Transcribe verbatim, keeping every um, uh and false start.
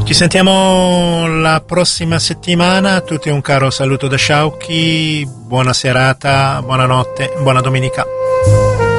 Ci sentiamo la prossima settimana. A tutti un caro saluto da Sciauchi, buona serata, buonanotte, buona domenica.